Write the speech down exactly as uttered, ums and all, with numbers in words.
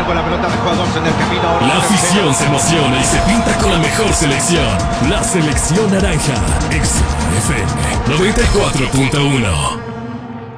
con la pelota, dejó a dos en el camino. Ahora La afición se emociona y se pinta con la mejor selección. La selección naranja. X F M noventa y cuatro punto uno.